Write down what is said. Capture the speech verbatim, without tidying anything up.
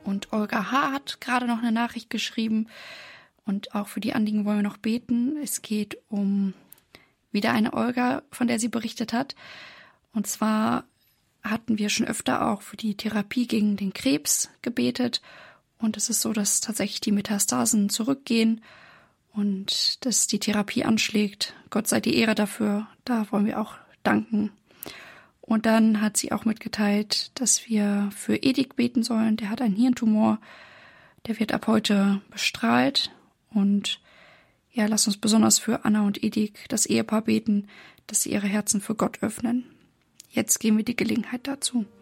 Und Olga H. hat gerade noch eine Nachricht geschrieben. Und auch für die Anliegen wollen wir noch beten. Es geht um wieder eine Olga, von der sie berichtet hat. Und zwar hatten wir schon öfter auch für die Therapie gegen den Krebs gebetet. Und es ist so, dass tatsächlich die Metastasen zurückgehen und dass die Therapie anschlägt. Gott sei die Ehre dafür. Da wollen wir auch danken. Und dann hat sie auch mitgeteilt, dass wir für Edik beten sollen. Der hat einen Hirntumor. Der wird ab heute bestrahlt. Und ja, lass uns besonders für Anna und Edik, das Ehepaar, beten, dass sie ihre Herzen für Gott öffnen. Jetzt geben wir die Gelegenheit dazu.